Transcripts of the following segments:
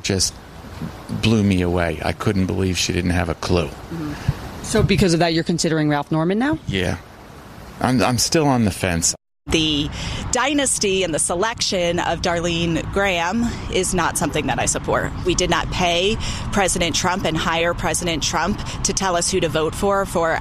just blew me away. I couldn't believe she didn't have a clue. So because of that, you're considering Ralph Norman now? Yeah. I'm still on the fence. The dynasty and the selection of Darlene Graham is not something that I support. We did not pay President Trump and hire President Trump to tell us who to vote for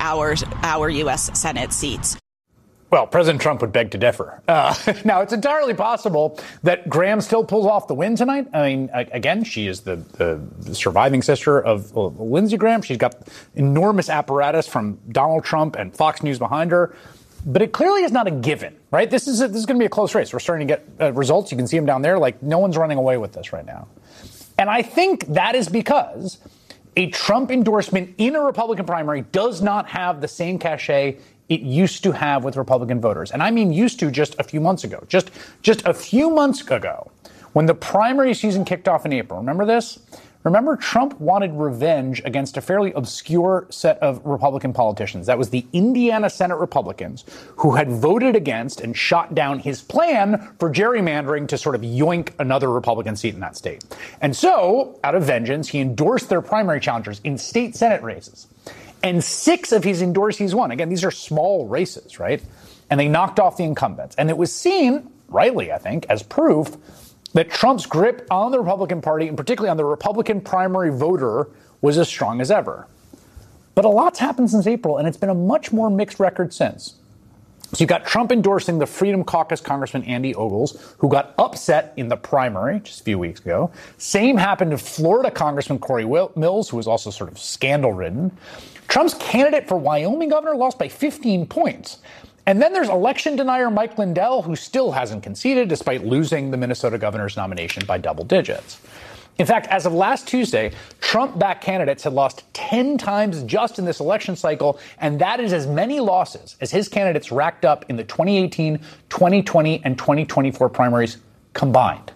our U.S. Senate seats. Well, President Trump would beg to differ. Now, it's entirely possible that Graham still pulls off the win tonight. I mean, again, she is the surviving sister of Lindsey Graham. She's got enormous apparatus from Donald Trump and Fox News behind her. But it clearly is not a given, right? This is going to be a close race. We're starting to get results. You can see them down there. Like, no one's running away with this right now. And I think that is because a Trump endorsement in a Republican primary does not have the same cachet it used to have with Republican voters. And I mean used to just a few months ago. Just a few months ago, when the primary season kicked off in April. Remember this? Remember, Trump wanted revenge against a fairly obscure set of Republican politicians. That was the Indiana Senate Republicans who had voted against and shot down his plan for gerrymandering to sort of yoink another Republican seat in that state. And so, out of vengeance, he endorsed their primary challengers in state Senate races. And 6 of his endorsees won. Again, these are small races, right? And they knocked off the incumbents. And it was seen, rightly, I think, as proof that Trump's grip on the Republican Party, and particularly on the Republican primary voter, was as strong as ever. But a lot's happened since April, and it's been a much more mixed record since. So you've got Trump endorsing the Freedom Caucus Congressman Andy Ogles, who got upset in the primary just a few weeks ago. Same happened to Florida Congressman Corey Mills, who was also sort of scandal-ridden. Trump's candidate for Wyoming governor lost by 15 points. And then there's election denier Mike Lindell, who still hasn't conceded despite losing the Minnesota governor's nomination by double digits. In fact, as of last Tuesday, Trump-backed candidates had lost 10 times just in this election cycle, and that is as many losses as his candidates racked up in the 2018, 2020, and 2024 primaries combined.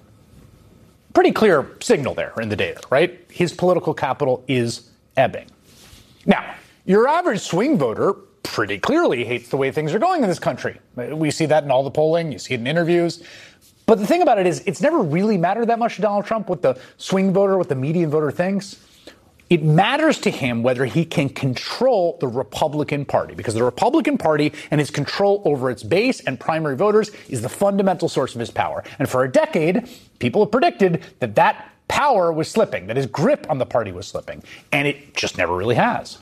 Pretty clear signal there in the data, right? His political capital is ebbing. Now, your average swing voter pretty clearly hates the way things are going in this country. We see that in all the polling. You see it in interviews. But the thing about it is it's never really mattered that much to Donald Trump what the swing voter, what the median voter thinks. It matters to him whether he can control the Republican Party, because the Republican Party and his control over its base and primary voters is the fundamental source of his power. And for a decade, people have predicted that that power was slipping, that his grip on the party was slipping. And it just never really has.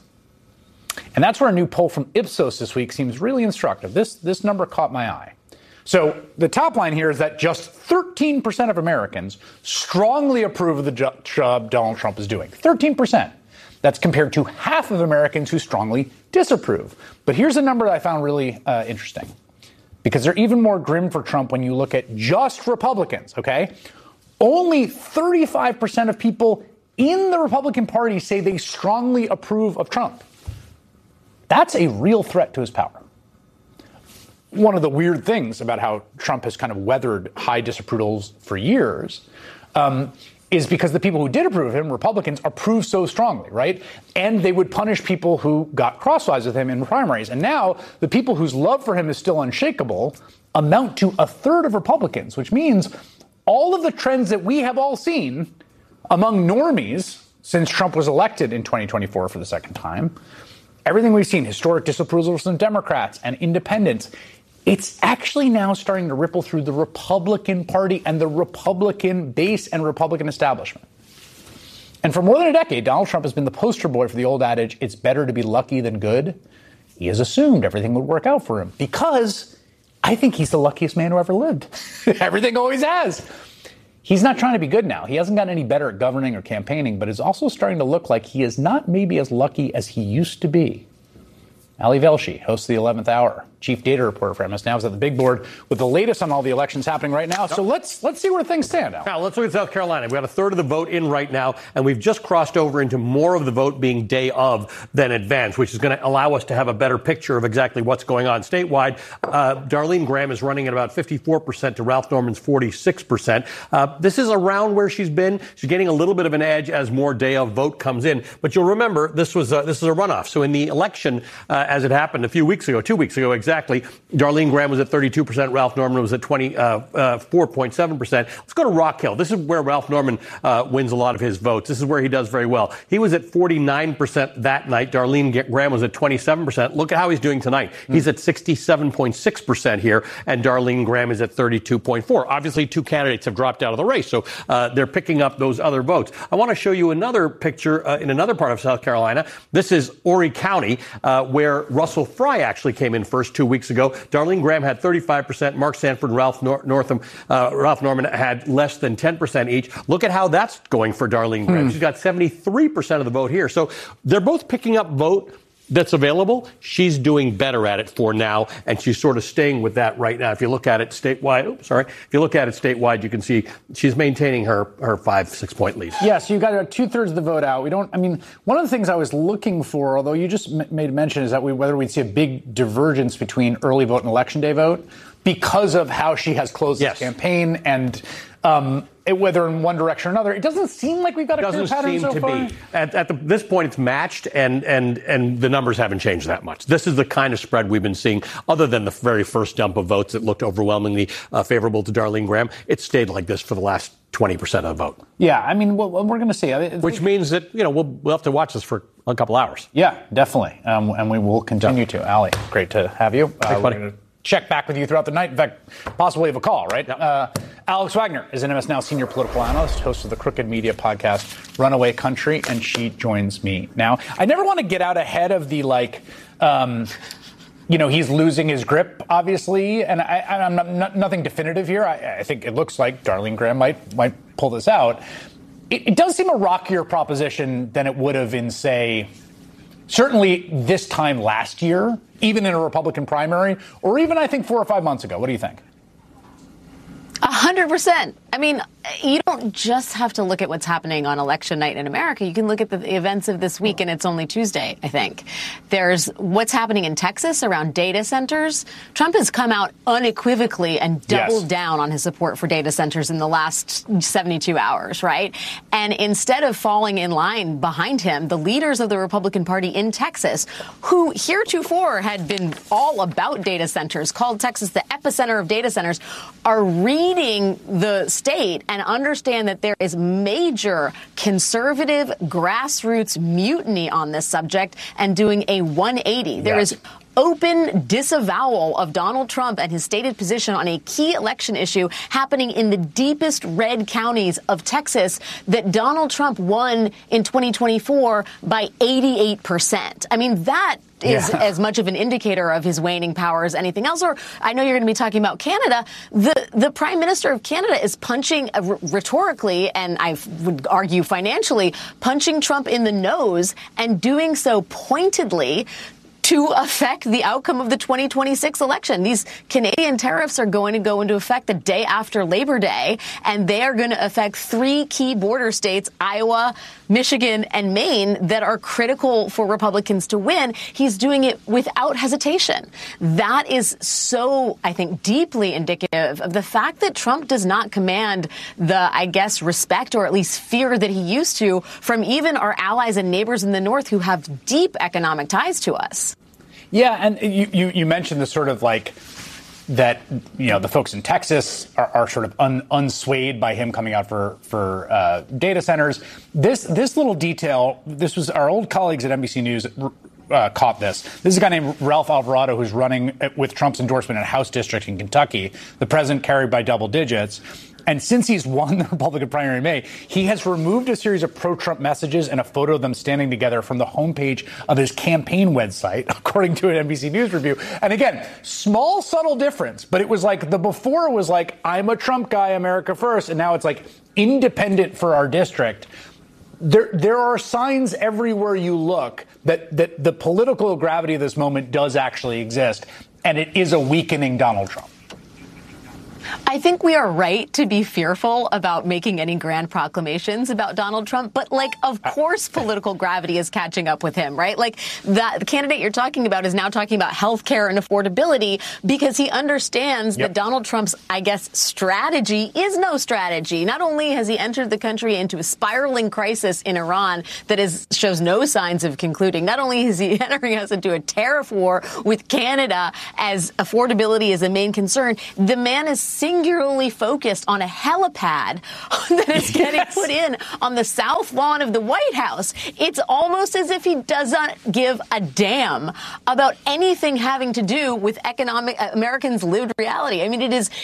And that's where a new poll from Ipsos this week seems really instructive. This number caught my eye. So the top line here is that just 13% of Americans strongly approve of the job Donald Trump is doing. 13%. That's compared to half of Americans who strongly disapprove. But here's a number that I found really interesting, because they're even more grim for Trump when you look at just Republicans, okay? Only 35% of people in the Republican Party say they strongly approve of Trump. That's a real threat to his power. One of the weird things about how Trump has kind of weathered high disapprovals for years is because the people who did approve of him, Republicans, approve so strongly, right? And they would punish people who got crosswise with him in primaries. And now the people whose love for him is still unshakable amount to a third of Republicans, which means all of the trends that we have all seen among normies since Trump was elected in 2024 for the second time, everything we've seen, historic disapproval from Democrats and independents, it's actually now starting to ripple through the Republican Party and the Republican base and Republican establishment. And for more than a decade, Donald Trump has been the poster boy for the old adage, it's better to be lucky than good. He has assumed everything would work out for him because I think he's the luckiest man who ever lived. Everything always has. He's not trying to be good now. He hasn't gotten any better at governing or campaigning, but it's also starting to look like he is not maybe as lucky as he used to be. Ali Velshi, host of the 11th Hour, chief data reporter for MS Now, is at the big board with the latest on all the elections happening right now. So let's see where things stand now. Now, let's look at South Carolina. We got a third of the vote in right now, and we've just crossed over into more of the vote being day of than advance, which is going to allow us to have a better picture of exactly what's going on statewide. Darlene Graham is running at about 54% to Ralph Norman's 46%. This is around where she's been. She's getting a little bit of an edge as more day of vote comes in. But you'll remember this is a runoff. So in the election as it happened a few weeks ago, 2 weeks ago exactly. Darlene Graham was at 32%. Ralph Norman was at 4.7%. Let's go to Rock Hill. This is where Ralph Norman wins a lot of his votes. This is where he does very well. He was at 49% that night. Darlene Graham was at 27%. Look at how he's doing tonight. He's at 67.6% here, and Darlene Graham is at 32.4%. Obviously, two candidates have dropped out of the race, so they're picking up those other votes. I want to show you another picture in another part of South Carolina. This is Horry County, where Russell Fry actually came in first 2 weeks ago. Darlene Graham had 35%. Mark Sanford and Ralph Norman had less than 10% each. Look at how that's going for Darlene Graham. She's got 73% of the vote here. So they're both picking up vote that's available. She's doing better at it for now, and she's sort of staying with that right now. If you look at it statewide, you can see she's maintaining her 5-6 point lead. Yeah, so you got about 2/3 of the vote out. One of the things I was looking for, although you just made mention, is that whether we'd see a big divergence between early vote and election day vote because of how she has closed this campaign and whether in one direction or another. It doesn't seem like we've got a clear pattern so far. Doesn't seem to be. At this point, it's matched, and the numbers haven't changed that much. This is the kind of spread we've been seeing, other than the very first dump of votes that looked overwhelmingly favorable to Darlene Graham. It's stayed like this for the last 20% of the vote. Yeah, we're going to see. Which means that, we'll have to watch this for a couple hours. Yeah, definitely. And we will continue to. Ali, great to have you. Thanks, buddy. Check back with you throughout the night. In fact, possibly have a call, right? Yep. Alex Wagner is an MS Now senior political analyst, host of the Crooked Media podcast, Runaway Country, and she joins me now. I never want to get out ahead of the, he's losing his grip, obviously, and I'm nothing definitive here. I think it looks like Darlene Graham might pull this out. It does seem a rockier proposition than it would have in, say, certainly this time last year, even in a Republican primary, or even, I think, 4 or 5 months ago. What do you think? 100%. You don't just have to look at what's happening on election night in America. You can look at the events of this week, and it's only Tuesday, I think. There's what's happening in Texas around data centers. Trump has come out unequivocally and doubled down on his support for data centers in the last 72 hours, right? And instead of falling in line behind him, the leaders of the Republican Party in Texas, who heretofore had been all about data centers, called Texas the epicenter of data centers, are reading the state and understand that there is major conservative grassroots mutiny on this subject and doing a 180. There is open disavowal of Donald Trump and his stated position on a key election issue happening in the deepest red counties of Texas that Donald Trump won in 2024 by 88%. That is as much of an indicator of his waning power as anything else. Or I know you're going to be talking about Canada. The Prime Minister of Canada is punching rhetorically, and I would argue financially, punching Trump in the nose and doing so pointedly to affect the outcome of the 2026 election. These Canadian tariffs are going to go into effect the day after Labor Day, and they are going to affect 3 key border states, Iowa, Michigan, and Maine, that are critical for Republicans to win. He's doing it without hesitation. That is so, I think, deeply indicative of the fact that Trump does not command the, respect or at least fear that he used to from even our allies and neighbors in the North who have deep economic ties to us. Yeah, and you mentioned the sort of that, the folks in Texas are sort of unswayed by him coming out for data centers. This little detail, this was our old colleagues at NBC News caught this. This is a guy named Ralph Alvarado who's running with Trump's endorsement in a House district in Kentucky. The president carried by double digits. And since he's won the Republican primary in May, he has removed a series of pro-Trump messages and a photo of them standing together from the homepage of his campaign website, according to an NBC News review. And again, small, subtle difference, but it was before it was I'm a Trump guy, America first, and now it's independent for our district. There are signs everywhere you look that the political gravity of this moment does actually exist, and it is a weakening Donald Trump. I think we are right to be fearful about making any grand proclamations about Donald Trump, but of course political gravity is catching up with him, right? The candidate you're talking about is now talking about health care and affordability because he understands that Donald Trump's, strategy is no strategy. Not only has he entered the country into a spiraling crisis in Iran that shows no signs of concluding, not only is he entering us into a tariff war with Canada as affordability is a main concern, the man is singularly focused on a helipad that is getting put in on the south lawn of the White House. It's almost as if he does not give a damn about anything having to do with economic Americans' lived reality. I mean, it is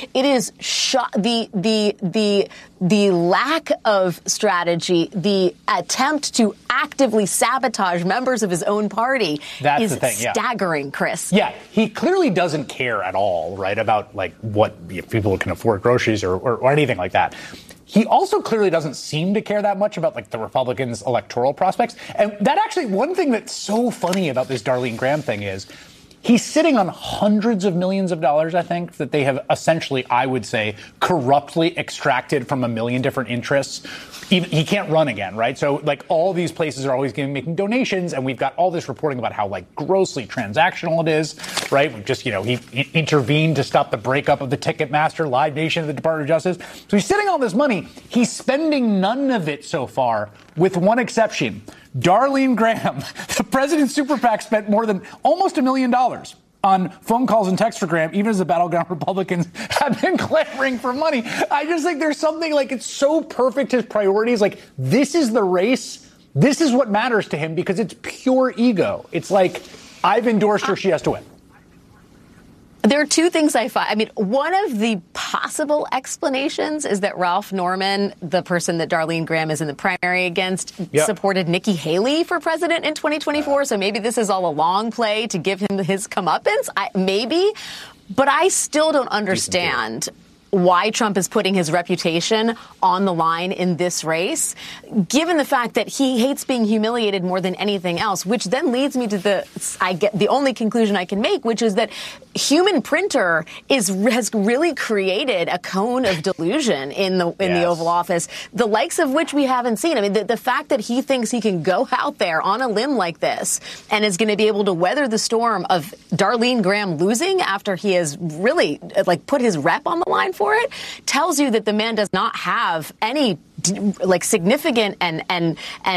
the lack of strategy, the attempt to actively sabotage members of his own party is staggering, Chris. Yeah, he clearly doesn't care at all, right, about what people can afford groceries or anything like that. He also clearly doesn't seem to care that much about the Republicans' electoral prospects. And that actually, one thing that's so funny about this Darlene Graham thing is he's sitting on hundreds of millions of dollars, I think, that they have essentially, I would say, corruptly extracted from a million different interests. He can't run again, right? So, all these places are always making donations, and we've got all this reporting about how, grossly transactional it is, right? We've just, he intervened to stop the breakup of the Ticketmaster, Live Nation, of the Department of Justice. So he's sitting on this money. He's spending none of it so far, with one exception. Darlene Graham, the president's super PAC, spent more than almost $1 million on phone calls and texts for Graham, even as the battleground Republicans have been clamoring for money. I just think there's something it's so perfect, his priorities. This is the race. This is what matters to him because it's pure ego. It's I've endorsed her. She has to win. There are two things I find. I mean, one of the possible explanations is that Ralph Norman, the person that Darlene Graham is in the primary against, supported Nikki Haley for president in 2024. So maybe this is all a long play to give him his comeuppance. Maybe. But I still don't understand why Trump is putting his reputation on the line in this race, given the fact that he hates being humiliated more than anything else, which then leads me to the only conclusion I can make, which is that human printer has really created a cone of delusion in the Oval Office, the likes of which we haven't seen. I mean, the fact that he thinks he can go out there on a limb like this and is going to be able to weather the storm of Darlene Graham losing after he has really put his rep on the line for it tells you that the man does not have any significant and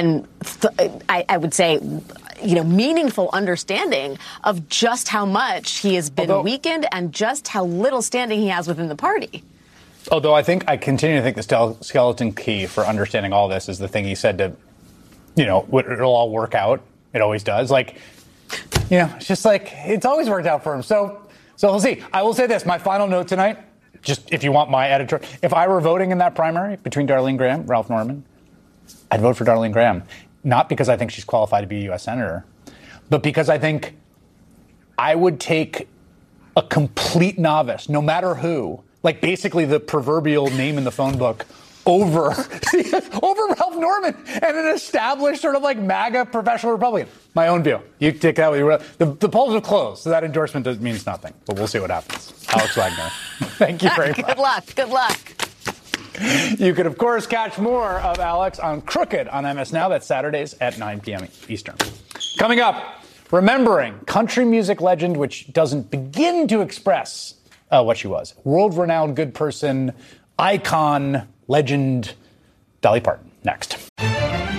I would say meaningful understanding of just how much he has been weakened and just how little standing he has within the party. Although I continue to think the skeleton key for understanding all this is the thing he said to, it'll all work out. It always does. It's just it's always worked out for him. So we'll see. I will say this, my final note tonight, just if you want my editor, if I were voting in that primary between Darlene Graham, Ralph Norman, I'd vote for Darlene Graham. Not because I think she's qualified to be a U.S. senator, but because I think I would take a complete novice, no matter who, basically the proverbial name in the phone book, over Ralph Norman and an established sort of MAGA professional Republican. My own view. You take that with you. The polls are closed, so that endorsement means nothing. But we'll see what happens. Alex Wagner, thank you very much. Good luck. Good luck. You can, of course, catch more of Alex on Crooked on MS Now. That's Saturdays at 9 p.m. Eastern. Coming up, remembering country music legend, which doesn't begin to express what she was. World-renowned good person, icon, legend, Dolly Parton. Next.